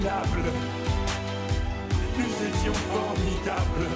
Nous étions formidables.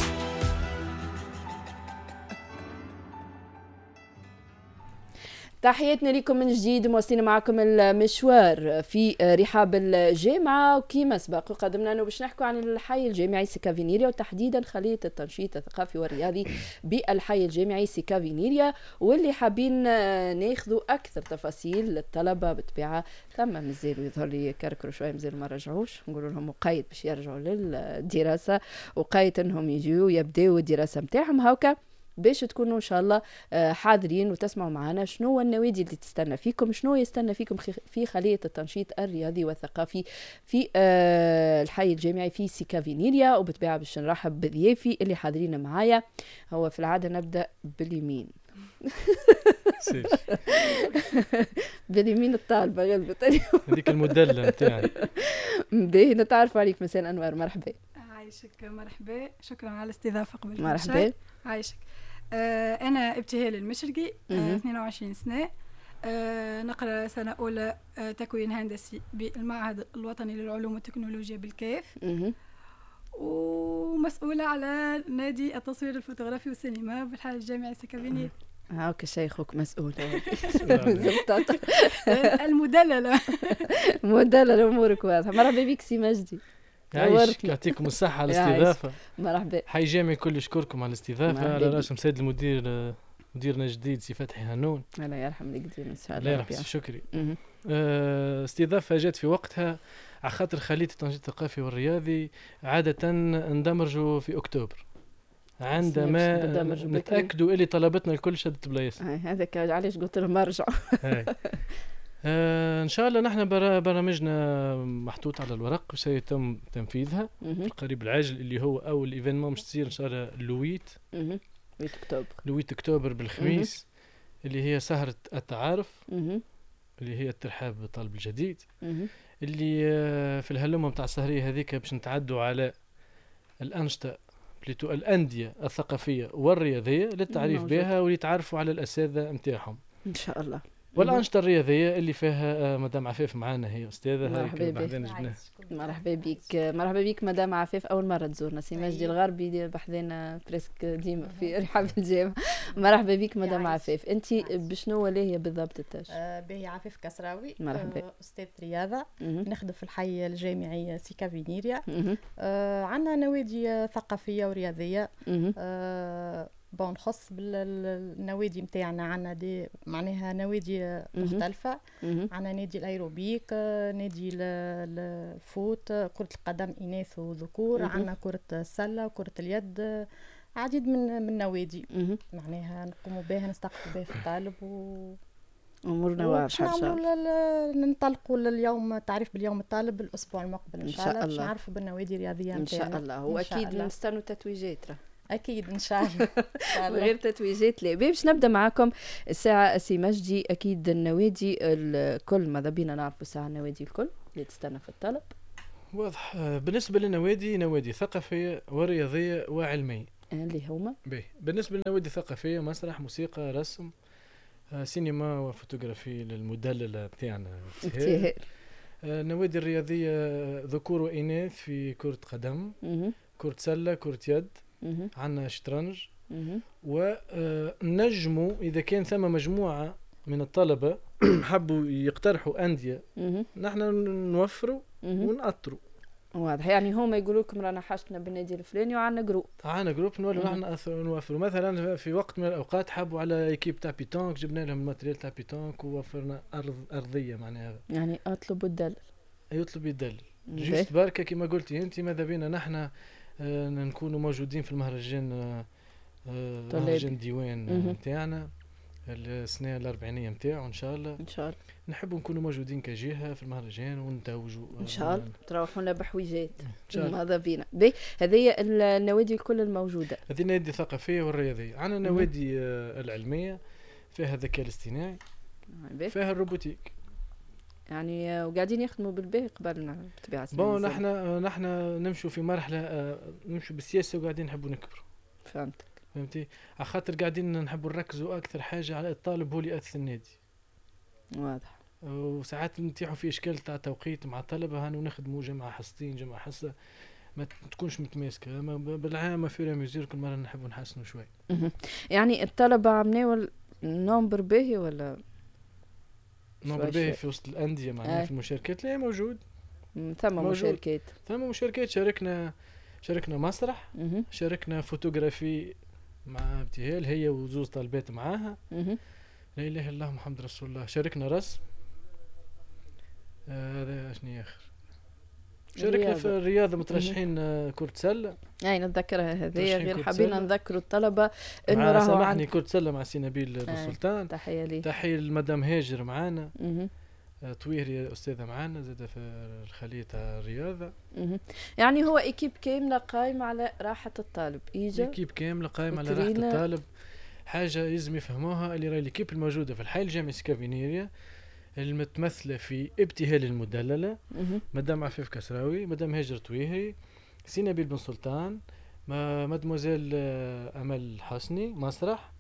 تحياتنا لكم من جديد، مواصلين معكم المشوار في رحاب الجامعة. وكيما سبق وقدمنا أنه باش نحكوا عن الحي الجامعي سيكافينيريا، وتحديدا خلية التنشيط الثقافي والرياضي بالحي الجامعي سيكافينيريا، واللي حابين ناخذوا أكثر تفاصيل للطلبة بالطبيعة. ثم مازالوا يظهر لي كركروا شوية، مازالوا ما رجعوش، نقولوا لهم مقيد باش يرجعوا للدراسة، وقيد أنهم يجوا يبداوا الدراسة متاعهم هاكا، باش تكونوا ان شاء الله حاضرين وتسمعوا معنا شنو هو النوادي اللي تستنى فيكم، شنو يستنى فيكم في خلية التنشيط الرياضي والثقافي في الحي الجامعي في سيكافينيريا. وبالطبيعة باش نرحب بضيافي اللي حاضرين معايا. هو في العادة نبدأ باليمين. باليمين الطالبة غلبت اليوم. هذيك المدلة نتاعي. باهي نتعرف عليك. مساء أنوار، مرحبا. عايشك، مرحبا، شكرا على الاستضافة. قبل مرحبا. عايشك. أنا ابتهال المشرقي، 22 سنة، نقرأ سنة أولى تكوين هندسي بالمعهد الوطني للعلوم والتكنولوجيا بالكيف، ومسؤولة على نادي التصوير الفوتوغرافي والسينما بالحي الجامعي سيكافينيريا. هاك شيخك مسؤول. المدللة. مدللة، أمورك واضحة. مرحبا بك سي مجدي. يعطيكم الصحة على الاستضافة. مرحبا. حي جامعي كل يشكركم على الاستضافة. على رأسهم سيد المدير، مديرنا الجديد سي فتحي هنون. الله يرحم القدير ان شاء الله. الله يرحم شكري. استضافة جات في وقتها على خاطر خلية التنشيط الثقافي والرياضي عادة ندمرجوا في أكتوبر، عندما نتأكدوا اللي طلبتنا الكل شدت بلايص. هذاك علاش قلت لهم ارجعوا. ان شاء الله نحن برامجنا محطوط على الورق وسيتم تنفيذها في القريب العاجل، اللي هو اول ايفينمون مش تصير ان شاء الله لويت اكتوبر بالخميس، اللي هي سهرة التعارف، اللي هي الترحاب بالطالب الجديد، اللي في الهلمة متاع السهرية هذيك باش نتعدوا على الأنشطة الأندية الثقافية والرياضية للتعريف بها وليتعرفوا على الأساتذة متاعهم إن شاء الله. والأنشطة الرياضية اللي فيها مدام عفاف معنا، هي أستاذة. مرحبا بك. مرحبا بك مدام عفاف، أول مرة تزورنا. سي مجدي الغربي بحذنا بريسك ديما في رحاب الجامعة. مرحبا بك مدام عفاف. أنت بشنو ولا هي بالضبط التاج؟ باهي عفاف كسراوي. مرحبا. أستاذ رياضة، نخدم في الحي الجامعي سيكافينيريا. عندنا نوادي ثقافية ورياضية. نخص بالنوادي متاعنا، عنا دي معناها نوادي مختلفة. عنا نادي الأيروبيك، نادي الفوت، كرة القدم إناث وذكور، عنا كرة السلة وكرة اليد، عديد من النوادي معناها نقوموا بها، نستقبل بها في الطالب أمورنا واضحة. إن شاء الله ننطلقوا لليوم تعريف باليوم الطالب الأسبوع المقبل إن شاء الله، باش نعرفوا بالنوادي الرياضية إن شاء الله. وأكيد نستنوا تتويجات. أكيد إن شاء الله. غير تتويجات لا. باش نبدأ معكم الساعة سي مجدي. أكيد النوادي الكل ماذا بينا نعرفوا الساعة النوادي الكل اللي تستنى في الطلب. واضح. بالنسبة للنوادي، نوادي ثقافية ورياضية وعلمية اللي هما بالنسبة للنوادي الثقافية مسرح، موسيقى، رسم، سينما وفوتوغرافي للمدللة بتاعنا. النوادي الرياضية ذكور وإناث في كرة قدم، كرة سلة، كرة يد، عنا شطرنج. ونجموا إذا كان ثم مجموعة من الطلبة حبوا يقترحوا أندية، نحن نوفروا ونأطروا. واضح. يعني هما يقولوا لكم رانا حاجتنا بالنادي الفلاني وعنا جروب نولوا نحن نوفروا. مثلا في وقت من الأوقات حبوا على إيكيب تاع بيتونك، جبنا لهم الماتريال تاع بيتونك ووفرنا أرضية معناها. يعني أطلب الدلل. يطلب الدلل. جست باركة كما قلتي أنت. ماذا بينا نحن نكونوا موجودين في المهرجان، مهرجان ديوان تاعنا السنة الأربعينية متاعه إن شاء الله. نحب نكونوا موجودين كجهة في المهرجان ونتوجوا إن شاء الله. تروحوا لنا بحويجات. ماذا بينا هذه النوادي الكل الموجودة. هذه النوادي الثقافية والرياضية. عنا النوادي العلمية فيها الذكاء الاصطناعي، فيها الروبوتيك. يعني وقاعدين يخدموا بالباهي قبلنا بطبيعة نحن نمشوا في مرحلة، نمشوا بالسياسة وقاعدين نحبوا نكبروا. فهمتي؟ على خاطر قاعدين نحبوا نركزوا أكثر حاجة على الطالب هو اللي يأسس النادي. واضح. وساعات نتيحوا في اشكال تاع توقيت مع الطلبه هانو نخدموا جمعه حصتين جمعه حصه ما تكونش متماسكه. اما بالعام في ميزير كل مره نحبوا نحسنوا شوي. يعني الطلبه عملوا نومبر باهي ولا نومبر باهي في وسط الانديه معناها في المشاركات؟ لا موجود. ثم مشاركات شاركنا مسرح، شاركنا فوتوغرافي مع ابتهال هي وزوز طالبات معاها. لا اله الا الله محمد رسول الله. شاركنا رسم. هذا شنو اخر؟ شاركنا في الرياضه مترشحين كرة سله. اي نتذكرها هذه. غير حابين نذكروا الطلبه انه راهو سامحني كرة سله مع سينابيل بالسلطان. تحيه لي. تحيه لمدام هاجر معانا. طويري أستاذة معنا زادة في الخلية تاع الرياضة. يعني هو إكيب كاملة قائمة على راحة الطالب. إكيب كاملة قائمة على راحة الطالب. حاجة لازم يفهموها اللي راهي الإكيب الموجودة في الحي الجامعي سكافينيريا المتمثلة في ابتهال المدللة، مدام عفيف كسراوي، مدام هاجر طويهي، سينابيل بن سلطان، مدموزيل أمل حسني مسرح،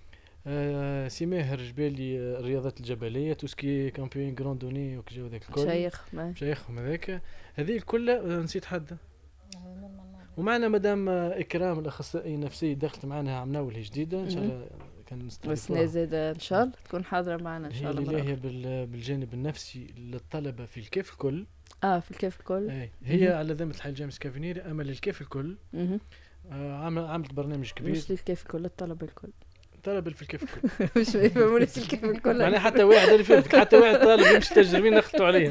سي ماهر جبالي الرياضات الجبليه توسكي كامبيون غراندوني وكجو ذاك الكل شيخهم هذاك. هذه كلها نسيت حد. ومعنا مدام اكرام الاخصائي النفسي دخلت معنا عام ناول جديده ان شاء الله كان نستضيفوها بس زاد ان شاء الله تكون حاضره معنا ان شاء الله. هي بالجانب النفسي للطلبه في الكيف الكل. في الكيف الكل. هي على ذمه الحي الجامعي سكافينيري اما للكيف الكل. عملت برنامج كبير. مش للكيف الكل الطلبه الكل. طالب في الكيف الكل. مش يفهمونيش الكيف الكل. يعني حتى واحد اللي فهمتك حتى واحد طالب يمشي تجربين نخلطوا عليه.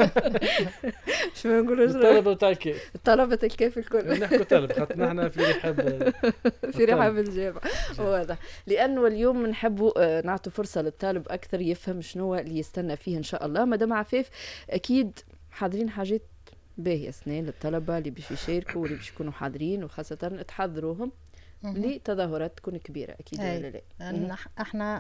مش ما نقولوش الطلبه تاع الكيف. طلبه الكيف الكل. نحكوا طلب خاطر نحن في رحاب الجامعة. واضح. لانه اليوم نحبوا نعطوا فرصه للطالب اكثر يفهم شنو اللي يستنى فيه ان شاء الله. مدام عفيف اكيد حاضرين حاجات باهيه سنين للطلبه اللي باش يشاركوا واللي باش يكونوا حاضرين وخاصه تحضروهم لتظاهرات تكون كبيرة أكيد ولا لا؟ احنا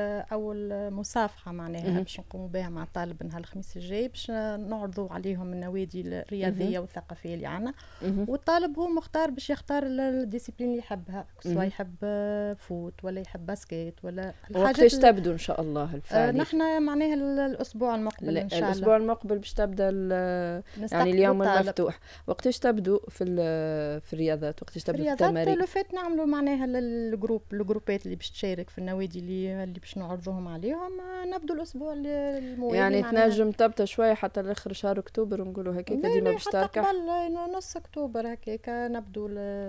أول مصافحة معناها باش نقوموا بها مع الطالب نهار الخميس الجاي باش نعرضوا عليهم النوادي الرياضية والثقافية اللي عنا. والطالب هو مختار باش يختار الديسيبلين اللي يحبها، سواء يحب فوت ولا يحب باسكيت ولا وقتاش تبدو إن شاء الله الفعالية؟ نحن معناها الأسبوع المقبل إن شاء الله. الأسبوع المقبل باش تبدأ يعني اليوم المفتوح. وقتاش تبدو في الرياضات؟ وقتاش تبدو في التمارين؟ نعملوا معناها الجروبات اللي باش تشارك في النوادي اللي باش نعرضوهم عليهم. نبدو الاسبوع الموالي يعني تنجم تبدا شويه حتى لاخر شهر اكتوبر ونقولوا هكاك ديما باش تركح قبل نص اكتوبر هكاك نبدو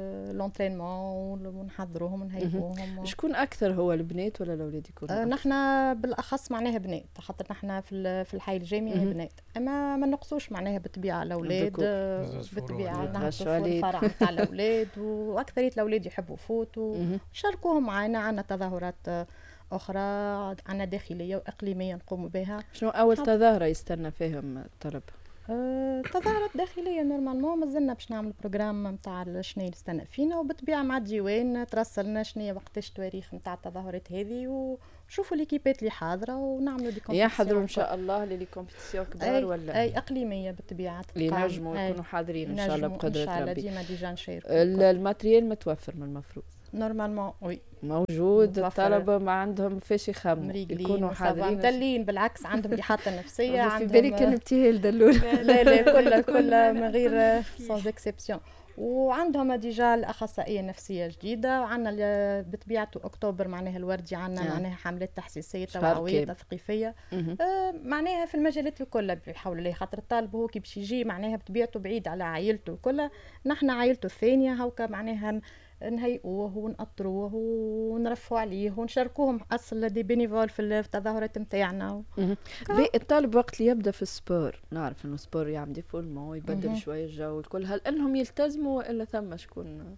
لونترينمون ونحضروهم ونهيئوهم. شكون اكثر هو البنات ولا الاولاد يكونوا؟ نحن بالاخص معناها بنات خاطر نحن في الحي الجامعي بنات، اما ما نقصوش معناها بالطبيعه الاولاد بالطبيعه نهضروا في الفرع نتاع الاولاد واكثريه الاولاد يحبوا فوت وشاركوهم معنا. عنا تظاهرات أخرى عنا داخلية وإقليمية نقوم بها. شنو أول تظاهرة يستنى فيهم الطلب؟ تظاهرات داخلية نورمالمون مازلنا باش نعمل بروجرام نتاع شنو يستنى فينا وبالطبيعة مع الديوان ترسلنا شنو وقتاش التواريخ نتاع التظاهرات هذه وشوفوا ليكيبات اللي حاضرة ونعملوا دي كومبيتيسيون. يحضروا إن شاء الله لي كومبيتيسيون كبار ولا؟ أي إقليمية بالطبيعة. اللي نجموا يكونوا حاضرين إن شاء الله بقدرة ربي. إن شاء الله ديما ديجا نشاركوا. الماتريال متوفر من المفروض. نورمالمون وي موجود. الطلبة ما عندهم فيش يخموا يكونوا حاضرين مدلين بالعكس عندهم إحاطة نفسية. عندهم في بالي كان ابتهال دلول. لا كل من غير سانز اكسبسيون. وعندهم ديجا الأخصائية النفسية جديدة. وعندنا بطبيعة أكتوبر معناها الوردي عندنا معناها حملات تحسيسية توعوية تثقيفية معناها في المجالات الكل بحول الله. خاطر الطالب هو كي باش يجي معناها بطبيعته بعيد على عائلته الكل. نحن عائلته الثانية هوكا معناها نهيئوه ونأطروه ونرفوا عليه ونشاركوهم أصل دي بينيفول في التظاهرات متاعنا. الطالب وقت اللي يبدأ في السبور نعرف إنه السبور يعمل دي فولمون يبدل شوية الجو الكل. هل أنهم يلتزموا وإلا ثم شكون؟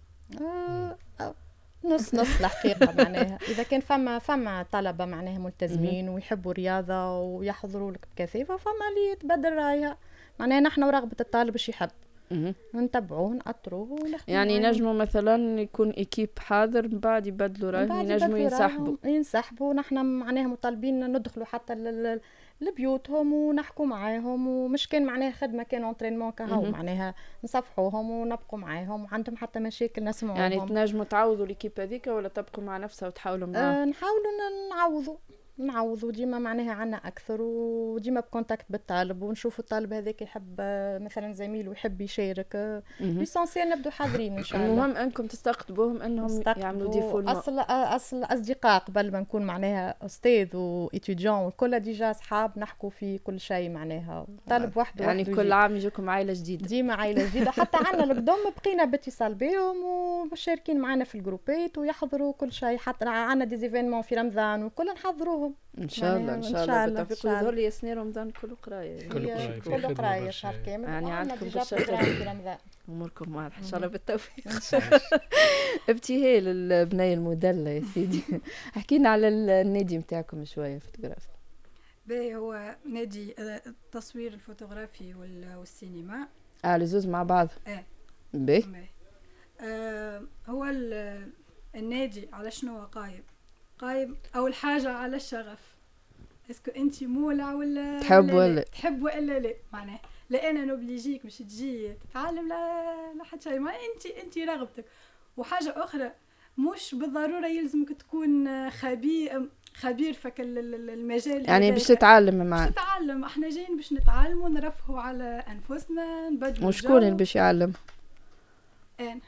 نص الحقيقة معناها إذا كان فما طلبة معناها ملتزمين ويحبوا الرياضة ويحضروا لك بكثافة فما اللي يتبدل رايها معناها نحن ورغبة الطالب ايش يحب نتبعوه نأطروه ونخدموا. يعني نجموا مثلا يكون اكيب حاضر من بعد يبدلوا رايهم ينجموا ينسحبوا. نحن معناها مطالبين ندخلوا حتى لبيوتهم ونحكوا معاهم ومش كان معناها خدمه كان انترينمون كهو معناها نصفحوهم ونبقوا معاهم وعندهم حتى مشاكل نسمعوهم. يعني تنجموا تعوضوا ليكيب هذيك ولا تبقوا مع نفسها وتحاولوا معاهم؟ نحاولوا نعوضوا نعوضوا ديما معناها عنا اكثر، وديما بكونتاكت بالطالب ونشوف الطالب هذاك يحب مثلا زميله يحب يشارك. ليسونسيال نبدو حاضرين ان شاء الله. المهم انكم تستقطبوهم انهم يعملوا ديفول. اصل اصدقاء قبل ما نكون معناها استاذ وإتيديون والكل ديجا اصحاب نحكوا في كل شيء معناها. طالب وحده يعني كل عام يجيكم عائله جديده. ديما عائله جديده. حتى عندنا القدم بقينا باتصال بهم ومشاركين معنا في الجروبات ويحضروا كل شيء. حتى عندنا دي زيفينمون في رمضان وكل نحضروهم ان شاء الله. ان شاء الله بالتوفيق. ويظهر لي سنين رمضان كله قرايه. كله قرايه شهر كامل. يعني عندكم قرايه في رمضان. اموركم واضحه ان شاء الله بالتوفيق. ابتهال البنيه المدلله يا سيدي. احكينا على النادي نتاعكم شويه فوتوغرافي. باهي هو نادي التصوير الفوتوغرافي والسينما. الزوز مع بعض. باهي. هو النادي على شنو قايم اول حاجه على الشغف. اسكو انت مولع ولا تحب ولا لا معناه لا انا نوبليجيك باش تجي تتعلم لا حتى شيء. ما انت رغبتك. وحاجه اخرى مش بالضروره يلزمك تكون خبير فك المجال يعني باش تتعلم معنا. باش تتعلم. احنا جايين باش نتعلموا نرفهوا على انفسنا نبدلوا. وشكون اللي باش يعلم؟ انا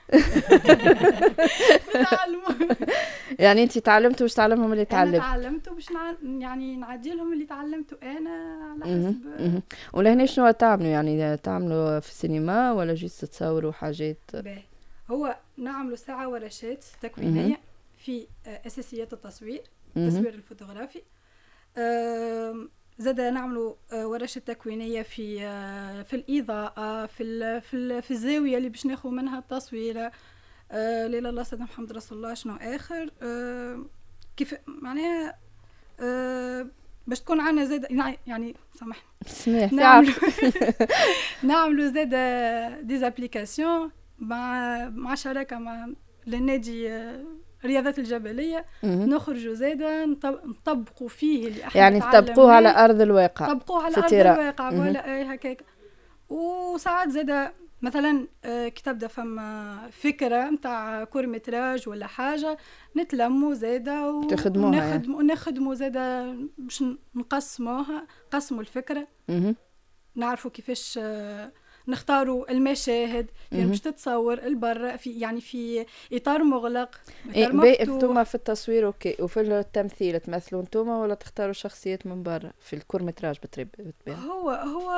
يعني انت تعلمتوا باش تعلمهم اللي تعلمت؟ انا تعلمتوا باش يعني نعدي لهم اللي تعلمته انا على حسب. ولهنا شنو تعملوا؟ يعني تعملوا في السينما ولا جيت تصوروا حاجات؟ هو نعملوا ساعه ورشات تكوينيه في اساسيات التصوير الفوتوغرافي. زاد نعملوا ورشة تكوينية في الإضاءة في الزاوية اللي باش ناخذ منها التصوير. ليلى الله سيدنا محمد رسول الله شنو آخر كيف معناها باش تكون عنا زاد يعني سامحني نعملوا زاد ديزابليكاسيون مع شراكة مع النادي رياضات الجبلية. نخرجوا زادا نطبقوا فيه اللي احنا يعني تطبقوه على أرض الواقع. طبقوه على أرض الواقع ولا هكاك. وساعات زادا مثلا كي تبدا فما فكرة متاع كورمتراج ولا حاجة نتلموا زادا ونخدموا زادا باش نقسموا الفكرة. نعرفوا كيفاش نختاروا المشاهد يعني باش تتصور البر في اطار مغلق. انتم في التصوير اوكي وفي التمثيل تمثلوا انتم ولا تختاروا شخصيات من برا في الكورمتراج بالطبع؟ هو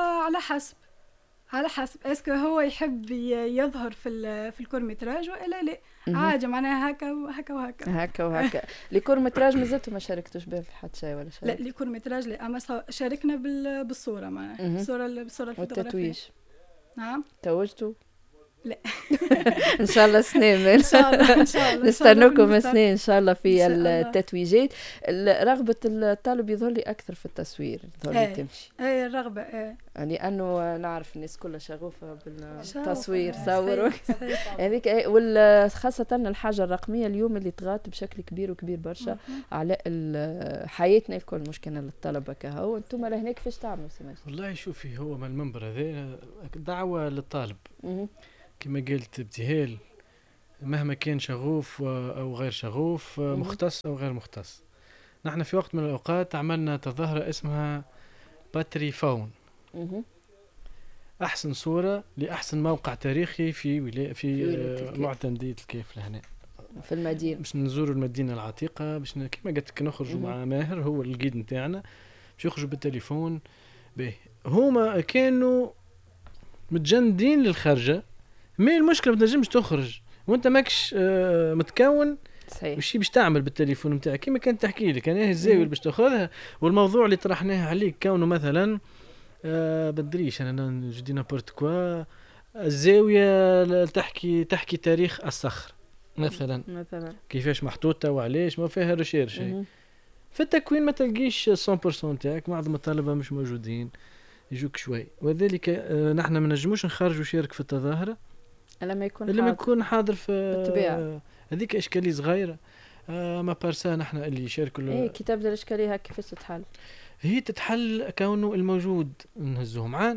على حسب اسكو هو يحب يظهر في الكورمتراج ولا لا. عادي معناها هكا وهكا. الكورمتراج مازلتوا ما شاركتوش به في حد شيء ولا شيء؟ لا الكورمتراج لا اما شاركنا بالصوره معناها بالصوره الفوتوغرافيه والتتويج. نعم توجتوا؟ لا ان شاء الله سنين ان شاء الله نستنوكم سنين ان شاء الله في التتويجات. رغبه الطالب يظهر لي اكثر في التصوير يظهر لي تمشي. الرغبه لانه نعرف الناس كلها شغوفه بالتصوير صوروا هذيك. وخاصه الحاجه الرقميه اليوم اللي طغات بشكل كبير برشا على حياتنا الكل مش كان للطلبه كهو. انتم لهناك كيفاش تعملوا سماش؟ والله شوفي هو من المنبر هذا دعوه للطالب كما قلت ابتهال مهما كان شغوف أو غير شغوف مختص أو غير مختص. نحن في وقت من الأوقات عملنا تظاهرة اسمها باتري فون. أحسن صورة لأحسن موقع تاريخي في معتمدية الكيف لهنا في المدينة. باش نزوروا المدينة العتيقة باش كما قلت نخرجوا مع ماهر هو الجيد نتاعنا باش يخرجوا بالتليفون. هما كانوا متجندين للخرجة ما المشكلة بتنجمش تخرج وانت ماكش متكون صحيح وشي باش تعمل بالتليفون نتاعك كيما كانت تحكي لك انا الزاويه اللي باش تاخذها والموضوع اللي طرحناه عليك كونه مثلا بدريش انا جدي نابورت كوا الزاويه تحكي تاريخ الصخر مثلا كيفاش محطوطه وعلاش ما فيها ريشيرش. في التكوين ما تلقيش 100% نتاعك معظم الطلبه مش موجودين يجوك شوي وذلك نحن ما نجموش نخرجوا شارك في التظاهره لما يكون حاضر في الطبيعه. هذيك اشكاليه صغيره ما بارسا نحن اللي يشاركوا كي تبدا الاشكاليه كيفاش تتحل؟ هي تتحل كونه الموجود نهزوه معان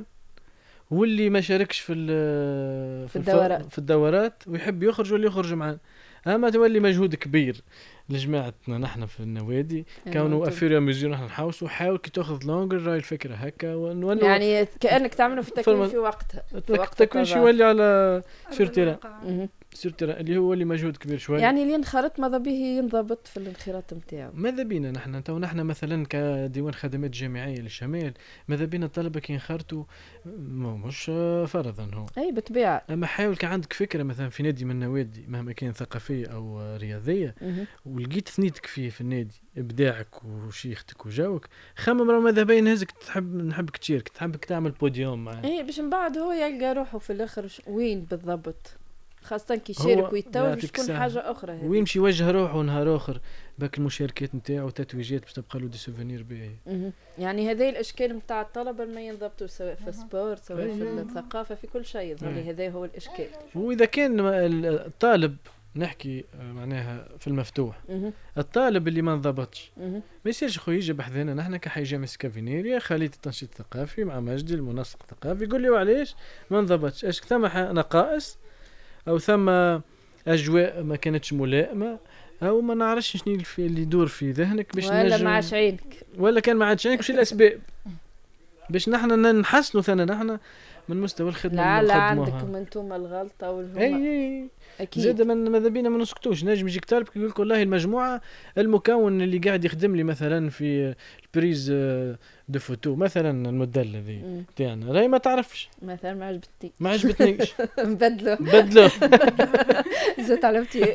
واللي ما شاركش في الدورات ويحب يخرج واللي يخرج معان. اما تولي مجهود كبير لجماعتنا نحن في النوادي كانوا افيريا ميزيون نحن نحاوسوا حاول كي تاخذ لونجر راي الفكره هكا يعني كانك تعملوا في التكوين في وقتها التكوين شي يولي على سيرتيرا اللي هو اللي مجهود كبير شويه يعني اللي انخرط ماذا به ينضبط في الانخراط نتاعو. ماذا بينا نحن مثلا كديوان خدمات جامعيه للشمال ماذا بينا الطلبه كي ينخرطوا مش فرضا هو اي بالطبيعه. اما حاول كان عندك فكره مثلا في نادي من النوادي مهما كان ثقافيه او رياضيه ولقيت ثنيتك فيه في النادي ابداعك وشيختك وجوك خمم راه ماذا بين هزك نحبك تشارك تحبك تعمل بوديوم معاه اي باش من بعد هو يلقى روحه في الاخر وين بالضبط خاصة كي يشارك ويتوج تكون حاجة أخرى هذه. ويمشي يوجه روحه نهار آخر باك المشاركات نتاعو وتتويجات باش تبقى له دي سوفينير باهي. يعني هذه الأشكال نتاع الطلبة ما ينضبطوا سواء في السبورت سواء في الثقافة في كل شيء يظهر لي هذا هو الإشكال. وإذا كان الطالب نحكي معناها في المفتوح الطالب اللي ما انضبطش ما يصيرش خويا يجي بحذنا نحن كحي جامعة سكافينيريا خليت التنشيط الثقافي مع مجدي المنسق الثقافي يقول لي وعلاش ما انضبطش اش ثم نقائص او ثم اجواء ما كانتش ملائمه او ما نعرفش شنو اللي يدور في ذهنك باش ولا مع عينك ولا كان مع عينك وش الاسباب باش نحن نحسنوا ثنا نحن من مستوى الخدمه لا عندكم انتم الغلطه والهما اكيد زاد ماذا بينا ما نسكتوش نجم يجيك طالب يقول لك والله المجموعه المكون اللي قاعد يخدم لي مثلا في البريز دو فوتو مثلا الموديل هذه تاعنا راهي ما تعرفش مثلا ما عجبتنيش نبدلو زدت علمتي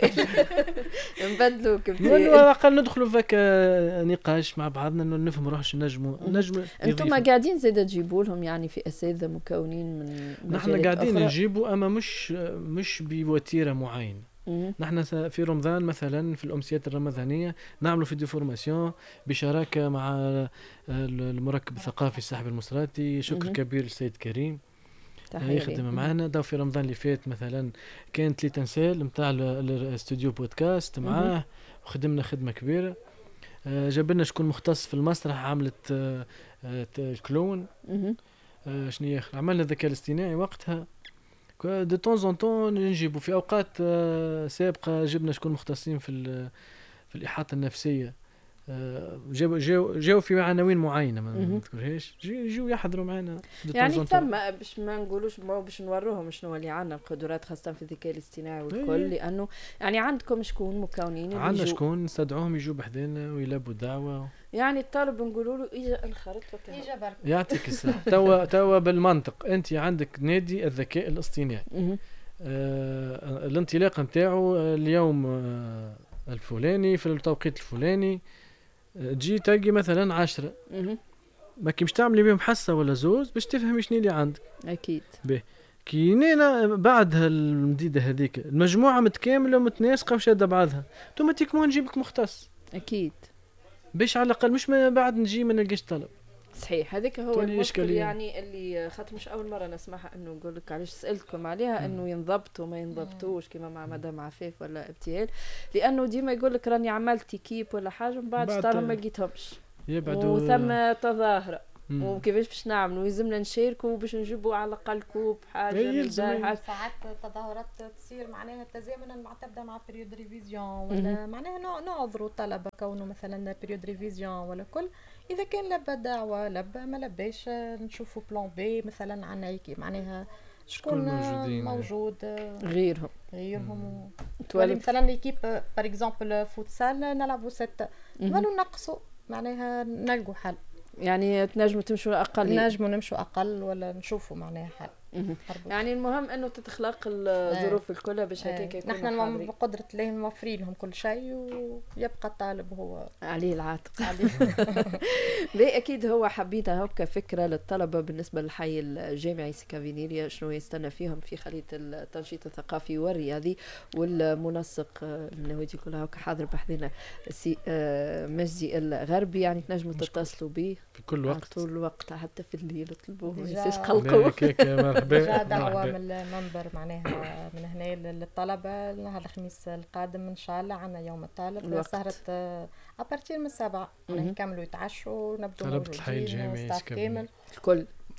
نبدلو على الاقل ندخلوا فيك نقاش مع بعضنا انه نفهم روحش نجموا انتم قاعدين زاد تجيبوا لهم يعني في اساتذه مكونين من نحن قاعدين نجيبوا اما مش بوتيره معينه. نحن في رمضان مثلا في الأمسيات الرمضانية نعملوا في دي فورماسيون بشراكة مع المركب الثقافي الساحب المصراتي شكر كبير للسيد كريم يخدم معنا. ده في رمضان اللي فات مثلا كانت لي تنسال متاع الاستوديو بودكاست معاه وخدمنا خدمة كبيرة. جابلنا شكون مختص في المسرح عملت الكلون شنو ياخر عملنا الذكاء الاصطناعي وقتها دي طونز اون طون نجيبوا في اوقات سابقه جبنا شكون مختصين في الاحاطه النفسيه جاوا في عناوين معينه ما نذكرهاش يجوا يحضروا معنا يعني ثم باش ما نقولوش باش نوروهم شنو اللي عندنا القدرات خاصه في الذكاء الاصطناعي والكل لانه يعني عندكم شكون مكونين عندنا شكون نستدعوهم يجوا بحذنا ويلبوا دعوه يعني الطالب نقولوا له اجا انخرط اجا برك يعطيك الصحه توا بالمنطق انت عندك نادي الذكاء الاصطناعي الانطلاق نتاعو اليوم الفلاني في التوقيت الفلاني تجي تلقي مثلا 10 ما كي مش تعملي بهم حصه ولا زوز باش تفهمي شنو اللي عندك اكيد كينينا بعد هالمديده هذيك المجموعه متكامله ومتناسقه وشاده بعضها اوتوماتيكمون نجيبك مختص اكيد باش على الاقل مش بعد نجي ما نلقاش طلب صحيح. هذاك هو المشكل يعني اللي خاطر مش اول مره نسمعها انه نقول لك علاش سالتكم عليها انه ينضبطوا ما ينضبطوش كما مع مدام عفاف ولا ابتهال لانه ديما يقول لك راني عملت كيب ولا حاجه من بعد صارهم ما لقيتهمش وثم تظاهره وكيفاش باش نعملوا يلزمنا نشاركوا باش نجيبوا على الاقل كوب حاجه ساعات تظاهرات تصير معناها تزامنا مع تبدا مع بريود ريفيزيون ولا معناها نعذروا الطلبه كونه مثلا بريود ريفيزيون ولا كل اذا كان لبى دعوه لبى ما لباش نشوفوا بلان بي مثلا عن معناها شكون موجود غيرهم تولي مثلا ليكيب بار اكزومبل فوتسال نلعبوا 6 ولو نقصوا معناها نلقوا حل يعني تنجموا تمشوا اقل نجموا نمشوا اقل ولا نشوفوا معناها حل يعني المهم انه تتخلق الظروف الكل باش هكاك يكون نحن بقدره الله موفرين لهم كل شيء ويبقى الطالب هو عليه العاتق اكيد هو حبيتها هكا فكره للطلبه بالنسبه للحي الجامعي سكافينيريا شنو يستنى فيهم في خليه التنشيط الثقافي والرياضي والمنسق النوادي كلها هكا حاضر بحذنا سي مجدي الغربي يعني تنجموا تتصلوا به في كل وقت طول الوقت حتى في الليل اطلبوه ما ينساش قلقوا جاء دعوة من المنبر معناها من هنا للطلبة نهار الخميس القادم إن شاء الله عنا يوم الطالب سهرة أبارتير من 7 نكملوا يتعشوا نبدو طلبة الحي الجامعي كامل الكل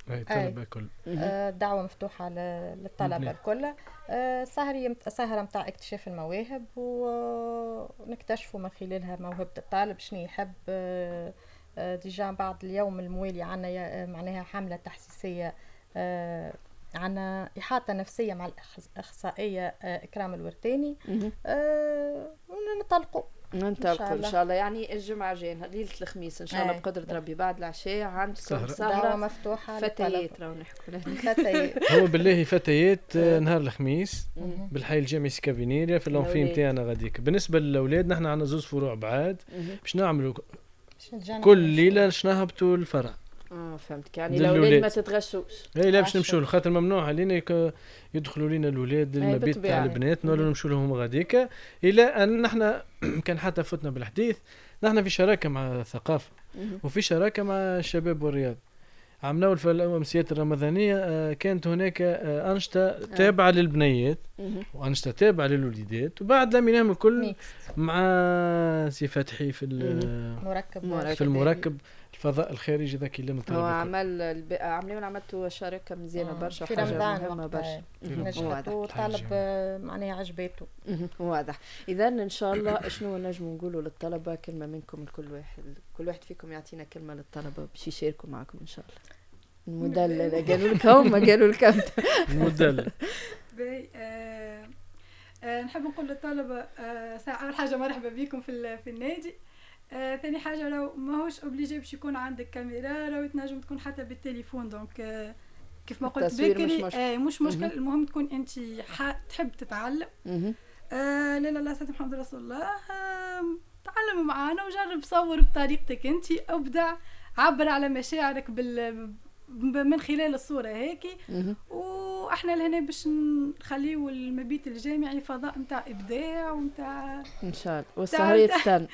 الطلبة الكل. دعوة مفتوحة للطلبة الكل. سهرة متاع اكتشاف المواهب ونكتشفوا من خلالها موهبة الطالب شنو يحب. ديجا بعد اليوم الموالي عنا معناها حملة تحسيسية، عنا إحاطة نفسية مع الأخصائية إكرام الورتاني. وننطلقوا ان شاء الله. يعني الجمعه الجايه ليله الخميس ان شاء الله بقدره ربي بعد العشاء عندكم سهره مفتوحه فتيات. راهو نحكوا فتيات. هو بالله فتيات نهار الخميس بالحي الجامعي سكافينيريا في الانفي نتاعنا غاديك. بالنسبه للاولاد نحن عندنا زوج فروع بعاد باش نعملوا كل ليله باش نهبطوا الفرع. فهمتك. يعني الاولاد ما تتغشوش. اي لا باش نمشوا خاطر ممنوع علينا يدخلوا لنا الاولاد المبيت تاع البنات نولوا نمشوا لهم غاديك. الى ان نحن كان حتى فتنا بالحديث نحن في شراكه مع الثقافه وفي شراكه مع الشباب والرياض. عملوا في الامسيات الرمضانيه كانت هناك انشطه تابعه للبنيات وانشطه تابعه للوليدات. وبعد لم ينام الكل مع سي فتحي في المركب الفضاء الخارجي ذاك اللي من هو عملوا عملتوا شراكه مزيانه برشا وحاجه مهمه برشا. نجحت وطالب معناها عجباته. واضح. اذا ان شاء الله شنو نجموا نقولوا للطلبه؟ كلمه منكم كل واحد فيكم يعطينا كلمه للطلبه باش يشاركوا معكم ان شاء الله. المدلل قالوا لكم ما قالوا لكم المدلل. نحب نقول للطلبه اول حاجه مرحبا بكم في النادي. ثاني حاجه لو ماهوش اوبليجي باش يكون عندك كاميرا، لو تنجم تكون حتى بالتليفون. دونك كيف ما قلت بكري مش مشكل. المهم تكون انت تحب تتعلم. لا لا لا سيدنا محمد رسول الله. تعلم معانا وجرب صور بطريقتك انت، ابدع، عبر على مشاعرك من خلال الصورة هيك. واحنا لهنا باش نخليو المبيت الجامعي فضاء نتاع ابداع ونتاع ان شاء الله. والسهرية تستنى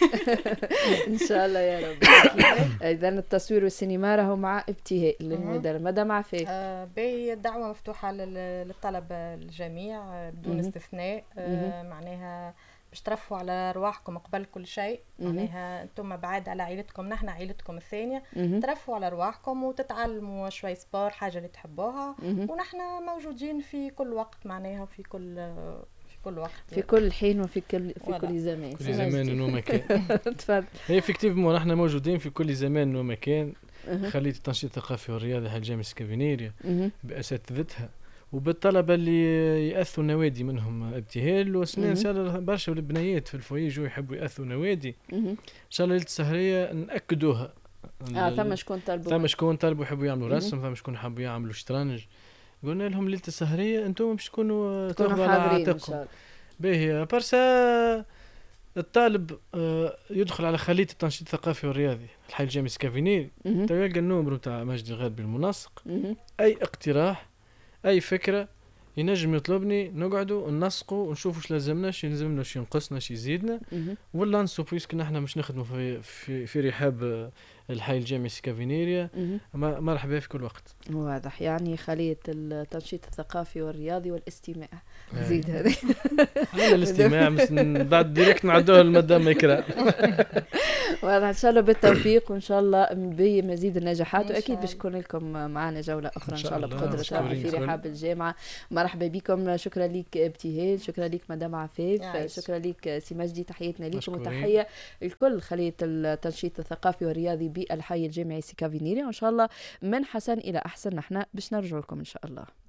ان شاء الله يا رب. اذا التصوير والسينما راهو مع ابتهاء للمدام مدام عفاف. دعوة مفتوحة للطلبة الجميع بدون استثناء. معناها باش ترفوا على رواحكم قبل كل شيء. معناها انتم بعاد على عائلتكم، نحن عائلتكم الثانيه. ترفوا على رواحكم وتتعلموا شوي سبور، حاجه اللي تحبوها. ونحن موجودين في كل وقت معناها في كل وقت، في كل حين وفي كل زمان. كل زمان ومكان. تفضل. هي افكتيفمون نحن موجودين في كل زمان ومكان. خليت التنشيط الثقافي والرياضي حال جامعة سكافينيريا باساتذتها وبالطلبه اللي ياثوا نوادي منهم ابتهال وسنين. ان شاء الله برشا البنيات في الفوي يجوا يحبوا ياثوا نوادي. ان شاء الله ليله السهريه ناكدوها. ثم شكون طلبوا يحبوا يعملوا رسم، ثم شكون حبوا يعملوا شطرنج. قلنا لهم ليله السهريه انتم باش تكونوا تاخذوا على عاتقكم. باهي برشا الطالب يدخل على خلية التنشيط الثقافي والرياضي الحي الجامعي سكافينيري. تلقى النمر نتاع مجدي الغربي المنسق. اي اقتراح اي فكره ينجم يطلبني، نقعدوا ننسقوا ونشوفوا ايش لازمنا، ايش يلزمنا، ايش ينقصنا، ايش يزيدنا. ولا نسو بويسك نحن مش نخدموا في رحاب الحي الجامعي سكافينيريا. مرحبا في كل وقت. واضح. يعني خلية التنشيط الثقافي والرياضي والاستماع. زيد هذه الاستماع بعد ديريكت نعدوها لمدام إكرام. واضح. ان شاء الله بالتوفيق وان شاء الله بمزيد النجاحات. واكيد باش تكون لكم معنا جوله اخرى ان شاء الله بقدره الله في رحاب الجامعه. مرحبا بكم. شكرا لك ابتهال، شكرا لك مدام عفاف، شكرا لك سي مجدي. تحياتنا لكم وتحيه الكل خلية التنشيط الثقافي والرياضي بالحي الجامعي سكافينيري. وان شاء الله من حسن الى احسن نحن باش نرجع لكم ان شاء الله.